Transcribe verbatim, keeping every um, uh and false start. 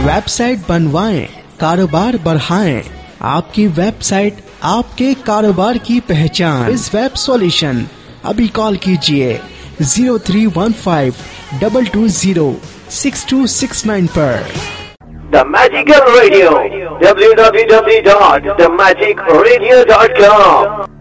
Website बनवाएं, कारोबार बढ़ाएं। आपकी वेबसाइट आपके कारोबार की पहचान। इस वेब सॉल्यूशन अभी कॉल कीजिए zero three one five double two zero six to six nine पर। The Magical Radio, w w w dot the magic radio dot com।